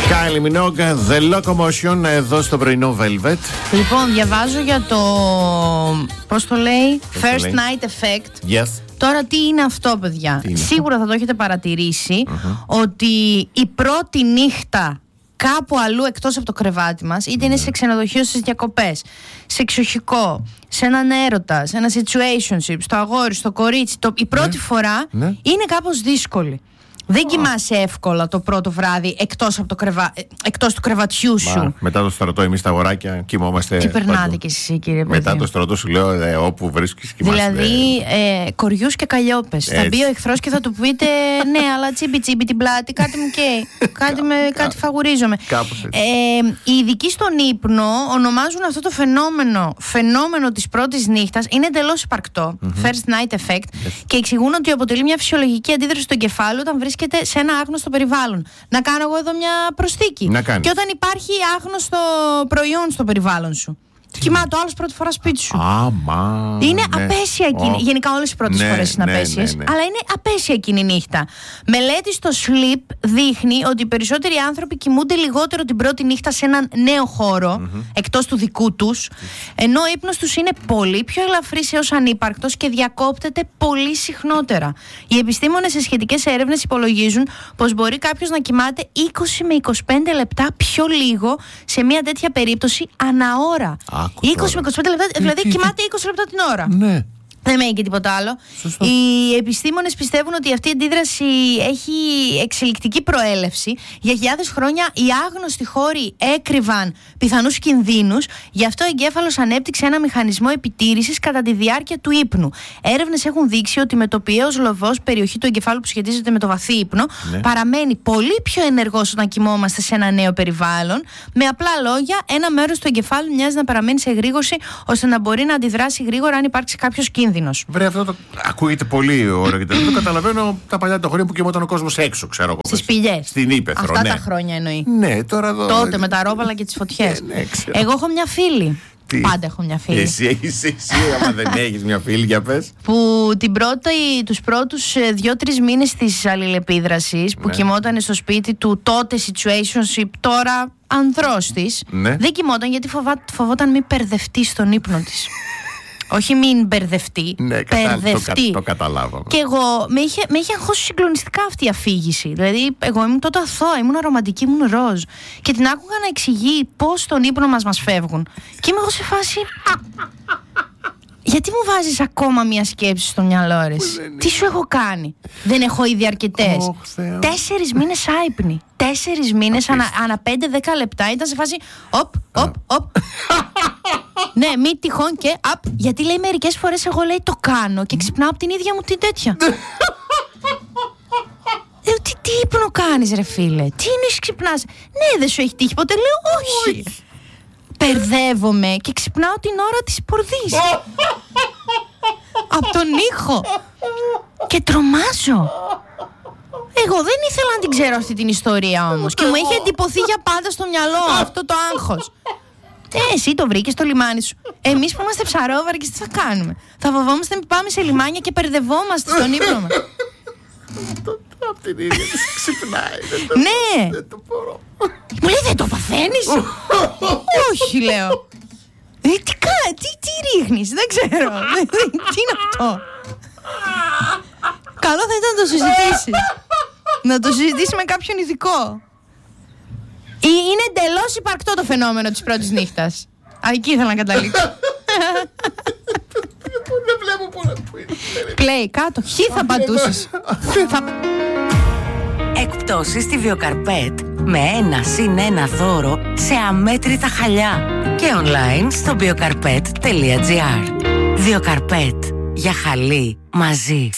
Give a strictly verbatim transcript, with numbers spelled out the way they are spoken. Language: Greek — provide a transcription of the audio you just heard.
Kylie Minogue, The Locomotion, εδώ στο πρωινό Velvet. Λοιπόν, διαβάζω για το, πώς το λέει, πώς First το λέει? Night Effect. Yes. Τώρα τι είναι αυτό, παιδιά? Είναι Σίγουρα αυτό? θα το έχετε παρατηρήσει, uh-huh. ότι η πρώτη νύχτα κάπου αλλού εκτός από το κρεβάτι μας, είτε είναι σε ξενοδοχείο, στις διακοπές, σε εξοχικό, σε έναν έρωτα, σε ένα situationship, στο αγόρι, στο κορίτσι, το, η πρώτη ναι. φορά ναι. είναι κάπως δύσκολη. Δεν κοιμάσαι εύκολα το πρώτο βράδυ εκτός, από το κρεβα... εκτός του κρεβατιού σου. Μα, μετά το στρατό, εμείς τα αγοράκια κοιμόμαστε. Τι περνάτε κι εσείς, κύριε παιδί? Μετά το στρατό, σου λέω, ε, όπου βρίσκεις κοιμάσαι. Δηλαδή, ε, κοριούς και καλλιόπες. Θα μπει ο εχθρός και θα του πείτε ναι, αλλά τσίμπι τσίμπι την πλάτη, κάτι μου καίει. κάτι, με, κάτι φαγουρίζομαι. Ε, οι ειδικοί στον ύπνο ονομάζουν αυτό το φαινόμενο φαινόμενο της πρώτης νύχτας, είναι εντελώς υπαρκτό. Mm-hmm. First night effect. Yes. Και εξηγούν ότι αποτελεί μια φυσιολογική αντίδραση του εγκεφάλου όταν βρίσκεται σε ένα άγνωστο περιβάλλον. Να κάνω εγώ εδώ μια προσθήκη. Και όταν υπάρχει άγνωστο προϊόν στο περιβάλλον σου. Κοιμάται ο άλλος πρώτη φορά σπίτι σου. Άμα. Είναι ναι. απέσια εκείνη. Oh. Γενικά όλες οι πρώτες ναι, φορές είναι ναι, απέσιες. Ναι, ναι. Αλλά είναι απέσια εκείνη η νύχτα. Μελέτη στο Sleep δείχνει ότι οι περισσότεροι άνθρωποι κοιμούνται λιγότερο την πρώτη νύχτα σε έναν νέο χώρο, mm-hmm. εκτός του δικού τους, ενώ ο ύπνος τους είναι πολύ πιο ελαφρύς έως ανύπαρκτος και διακόπτεται πολύ συχνότερα. Οι επιστήμονες σε σχετικές έρευνες υπολογίζουν πως μπορεί κάποιος να κοιμάται είκοσι με είκοσι πέντε λεπτά πιο λίγο σε μια τέτοια περίπτωση ανά ώρα. είκοσι με είκοσι πέντε λεπτά, δηλαδή κοιμάται είκοσι λεπτά την ώρα. Ναι. Δεν μένει και τίποτα άλλο. Σωστό. Οι επιστήμονες πιστεύουν ότι αυτή η αντίδραση έχει εξελικτική προέλευση. Για χιλιάδες χρόνια οι άγνωστοι χώροι έκρυβαν πιθανούς κινδύνους. Γι' αυτό ο εγκέφαλος ανέπτυξε ένα μηχανισμό επιτήρησης κατά τη διάρκεια του ύπνου. Έρευνες έχουν δείξει ότι με το πηαίος λοβός, περιοχή του εγκεφάλου που σχετίζεται με το βαθύ ύπνο, ναι. παραμένει πολύ πιο ενεργός όταν κοιμόμαστε σε ένα νέο περιβάλλον. Με απλά λόγια, ένα μέρος του εγκεφάλου μοιάζει να παραμένει σε εγρήγορση ώστε να μπορεί να αντιδράσει γρήγορα αν υπάρξει κάποιος κίνδυνος. Βρε, αυτό το ακούγεται πολύ ωραίο και δεν το καταλαβαίνω τα παλιά τα χρόνια που κοιμόταν ο κόσμος έξω, ξέρω εγώ. Στις πηγές. Στην ύπαιθρο. Αυτά ναι. τα χρόνια εννοεί. Ναι, τώρα εδώ. Τότε με τα ρόπαλα και τις φωτιές. Ναι, ναι, εγώ έχω μια φίλη. Τι? Πάντα έχω μια φίλη. Εσύ έχεις, εσύ, άμα δεν έχεις μια φίλη, για πες. Που την πρώτη, τους πρώτους δύο-τρεις μήνες της αλληλεπίδρασης, που ναι. κοιμόταν στο σπίτι του, τότε situationship, τώρα ανδρός της, ναι. δεν κοιμόταν γιατί φοβά, φοβόταν μην μπερδευτεί στον ύπνο της. Όχι μην μπερδευτεί, ναι, μπερδευτεί. Το, το καταλάβαμε. Και εγώ, με είχε, με είχε αγχώσει συγκλονιστικά αυτή η αφήγηση. Δηλαδή, εγώ ήμουν τότε αθώα, ήμουν ρομαντική, ήμουν ροζ. Και την άκουγα να εξηγεί πώς στον ύπνο μας μας φεύγουν. Και είμαι εγώ σε φάση. Γιατί μου βάζεις ακόμα μια σκέψη στο μυαλό, ρε? Τι σου έχω κάνει? Δεν έχω ήδη αρκετές? Oh, Τέσσερις μήνες άυπνοι. Τέσσερις μήνες ανα, ανα πέντε δέκα λεπτά ήταν σε φάση. Οπ, οπ, οπ. Ναι, μη τυχόν και απ. Γιατί λέει μερικές φορές εγώ λέει το κάνω και ξυπνάω από την ίδια μου την τέτοια. Λέω τι, τι ύπνο κάνεις, ρε φίλε? Τι είναι ξυπνάς? Ναι, δεν σου έχει τύχει ποτέ? Λέω όχι. Περδεύομαι και ξυπνάω την ώρα της πορδής. Από τον ήχο. Και τρομάζω. Εγώ δεν ήθελα να την ξέρω αυτή την ιστορία όμως. Και μου είχε εντυπωθεί για πάντα στο μυαλό αυτό το άγχος. Ε, εσύ το βρήκες στο λιμάνι σου. Εμείς που είμαστε ψαρόβαρκες τι θα κάνουμε? Θα φοβόμαστε να πάμε σε λιμάνια και περδευόμαστε στον ύπνο μας. Απ' την ίδια της ξυπνάει. Ναι. Δεν το μπορώ. Μου λέει δεν το παθαίνεις? Όχι, λέω. Ε, τι κάνει, τι, τι ρίχνεις? Δεν ξέρω. Τι είναι αυτό? Καλό θα ήταν να το συζητήσεις. Να το συζητήσεις με κάποιον ειδικό. Είναι εντελώς υπαρκτό το φαινόμενο της πρώτης νύχτας. Α, εκεί ήθελα να καταλήξω. Δεν βλέπω πολλά που είναι. Play κάτω, χι θα πατούσες. Εκπτώσεις στη Βιοκαρπέτ με ένα συν ένα δώρο σε αμέτρητα χαλιά και online στο βιοκαρπέτ τελεία τζι άρ. Βιοκαρπέτ, για χαλί μαζί.